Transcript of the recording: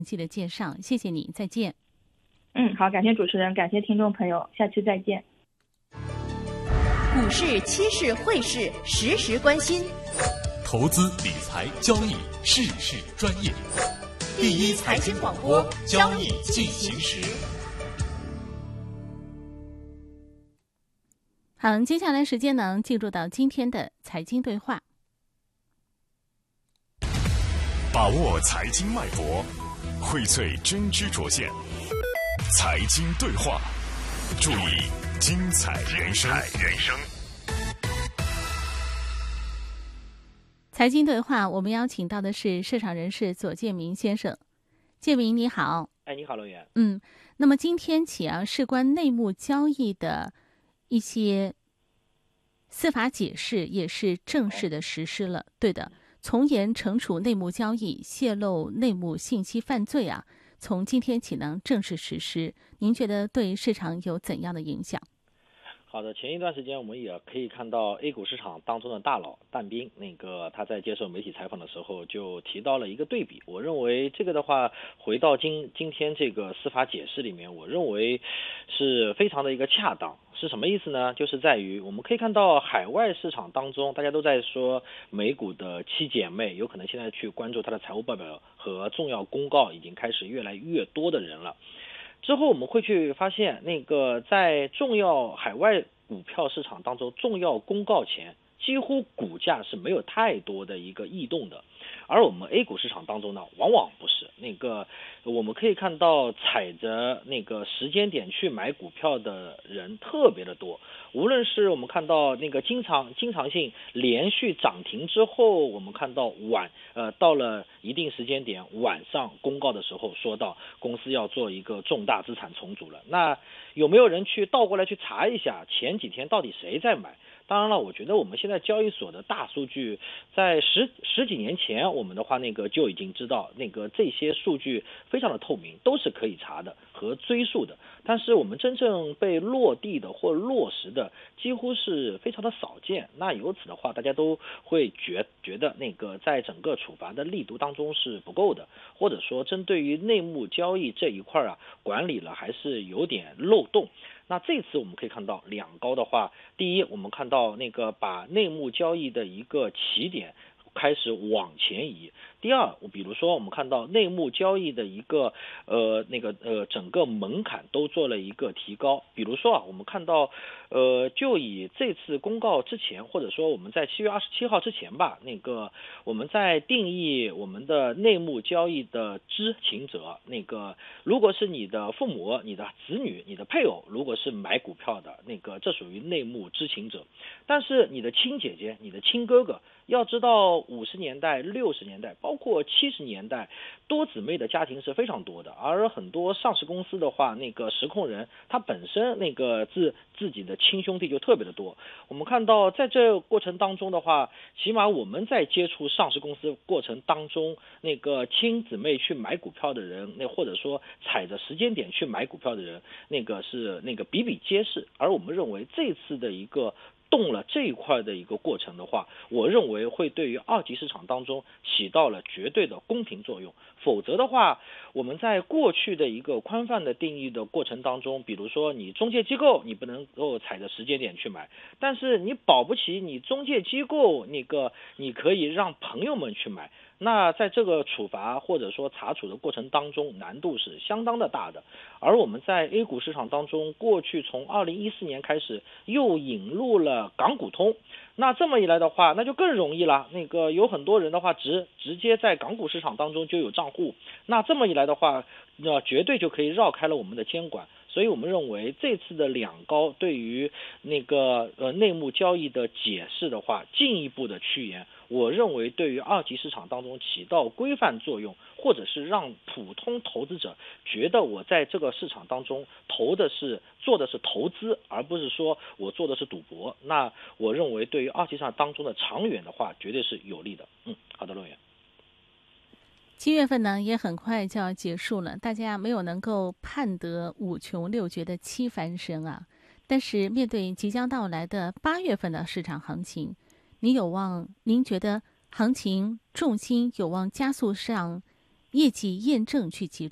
细的介绍，谢谢你，再见。 好，感谢主持人，感谢听众朋友，下期再见。 股市、期市、汇市，时时关心。 投资理财交易，事事专业。第一财经广播，交易进行时。 好，接下来时间呢，进入到今天的财经对话。 把握财经脉搏，荟萃真知灼见。财经对话，注意精彩人生。 财经对话，我们邀请到的是市场人士左建明先生。建明你好。 你好，乐园。 那么今天起啊，事关内幕交易的一些司法解释也是正式的实施了。对的，从严惩处内幕交易、泄露内幕信息犯罪啊，从今天起呢正式实施。您觉得对市场有怎样的影响？ 好的，前一段时间我们也可以看到 A 股市场当中的大佬但斌，他在接受媒体采访的时候就提到了一个对比。我认为这个的话，回到今天这个司法解释里面，我认为是非常的一个恰当。是什么意思呢？就是在于我们可以看到海外市场当中，大家都在说美股的七姐妹，有可能现在去关注它的财务报表和重要公告，已经开始越来越多的人了。之后我们会去发现，在重要海外股票市场当中，重要公告前，几乎股价是没有太多的一个异动的。而我们 A 股市场当中呢，往往不是我们可以看到踩着时间点去买股票的人特别的多。无论是我们看到经常性连续涨停之后，我们看到到了一定时间点晚上公告的时候，说到公司要做一个重大资产重组了。那有没有人去倒过来去查一下前几天到底谁在买？当然了，我觉得我们现在交易所的大数据在十几年前，我们的话就已经知道这些数据非常的透明，都是可以查的和追溯的。但是我们真正被落地的或落实的几乎是非常的少见。那由此的话，大家都会觉得在整个处罚的力度当中是不够的，或者说针对于内幕交易这一块啊，管理了还是有点漏洞。那这次我们可以看到两高的话，第一，我们看到把内幕交易的一个起点开始往前移。第二，比如说我们看到内幕交易的一个整个门槛都做了一个提高。比如说我们看到就以这次公告之前，或者说我们在7月27号之前吧，我们在定义我们的内幕交易的知情者，如果是你的父母、你的子女、你的配偶，如果是买股票的这属于内幕知情者。但是你的亲姐姐、你的亲哥哥，要知道50年代、60年代，包括70年代，多姊妹的家庭是非常多的。而很多上市公司的话，实控人他本身自己的亲兄弟就特别的多。我们看到在这个过程当中的话，起码我们在接触上市公司过程当中，亲姊妹去买股票的人，或者说踩着时间点去买股票的人，是比比皆是。而我们认为这次的一个动了这一块的一个过程的话，我认为会对于二级市场当中起到了绝对的公平作用。否则的话，我们在过去的一个宽泛的定义的过程当中，比如说你中介机构你不能够踩着时间点去买，但是你保不齐你中介机构你可以让朋友们去买。那在这个处罚或者说查处的过程当中，难度是相当的大的。而我们在 A 股市场当中，过去从2014年开始又引入了港股通，那这么一来的话，那就更容易了。有很多人的话直接在港股市场当中就有账户，那这么一来的话，绝对就可以绕开了我们的监管。所以我们认为这次的两高对于内幕交易的解释的话，进一步的趋严，我认为对于二级市场当中起到规范作用，或者是让普通投资者觉得我在这个市场当中做的是投资，而不是说我做的是赌博。那我认为对于二级市场当中的长远的话，绝对是有利的。好的，乐园。 7月份呢也很快就要结束了，大家没有能够盼得五穷六绝的七翻身啊。但是面对即将到来的8月份的市场行情，您觉得行情重心有望加速上业绩验证去集